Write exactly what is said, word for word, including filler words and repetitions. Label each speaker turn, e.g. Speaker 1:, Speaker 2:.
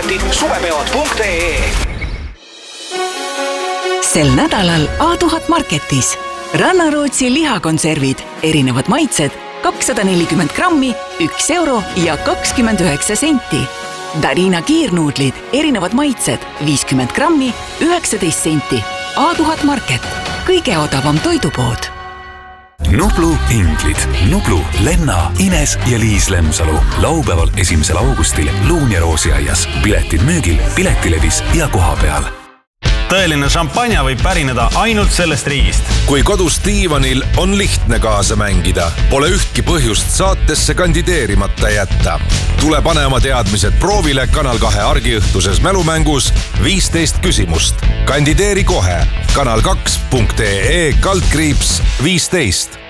Speaker 1: piletid suvepeod punkt ee.
Speaker 2: Sel nädalal A tuhat Marketis Rannarootsi lihakonservid, erinevad maitsed, kakssada nelikümmend grammi, üks euro ja kakskümmend üheksa senti. Darina kiirnuudlid, erinevad maitsed, viiskümmend grammi, üheksateist senti. A tuhat Market, kõige odavam toidupood.
Speaker 3: Nublu inglid. Nublu, Lenna, Ines ja Liis Lemsalu. Laupäeval esimesel augustil Luun ja Roosiaias. Piletid müügil, piletilevis ja koha peal.
Speaker 4: Tõeline šampanja võib pärineda ainult sellest riigist.
Speaker 5: Kui kodus diivanil on lihtne kaasa mängida, pole ühtki põhjust saatesse kandideerimata jätta. Tule pane oma teadmised proovile Kanal kahe argiõhtuses mälumängus viisteist küsimust. Kandideeri kohe kanal kaks punkt ee kaldkriips viisteist.